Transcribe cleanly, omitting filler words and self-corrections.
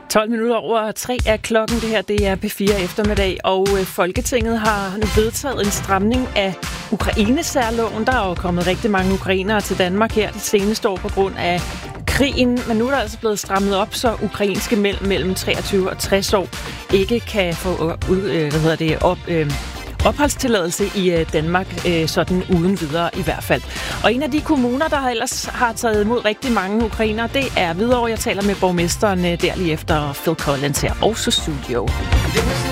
12 minutter over 3 af klokken. Det her, det er P4 eftermiddag, og Folketinget har vedtaget en stramning af Ukraine-særloven. Der er jo kommet rigtig mange ukrainere til Danmark her de seneste år på grund af krigen, men nu er der altså blevet strammet op, så ukrainske mænd mellem 23 og 60 år ikke kan få opholdstilladelse i Danmark, sådan uden videre i hvert fald. Og en af de kommuner, der ellers har taget imod rigtig mange ukrainere, det er Hvidovre. Jeg taler med borgmesteren der lige efter Phil Collins her, også studio.